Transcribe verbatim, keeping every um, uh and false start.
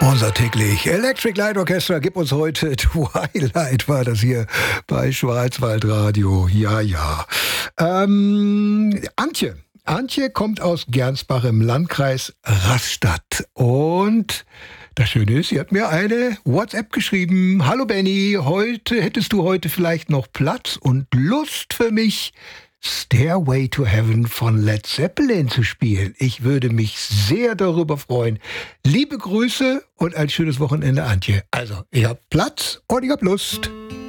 Unser täglich Electric Light Orchestra gibt uns heute Twilight, war das hier bei Schwarzwaldradio. Ja, ja. Ähm, Antje. Antje kommt aus Gernsbach im Landkreis Rastatt. Und das Schöne ist, sie hat mir eine WhatsApp geschrieben. Hallo Benny, heute hättest du heute vielleicht noch Platz und Lust für mich, Stairway to Heaven von Led Zeppelin zu spielen. Ich würde mich sehr darüber freuen. Liebe Grüße und ein schönes Wochenende, Antje. Also, ich hab Platz und ich hab Lust.